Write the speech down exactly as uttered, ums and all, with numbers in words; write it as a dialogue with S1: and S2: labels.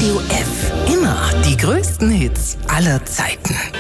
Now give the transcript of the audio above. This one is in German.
S1: Radio F. Immer die größten Hits aller Zeiten.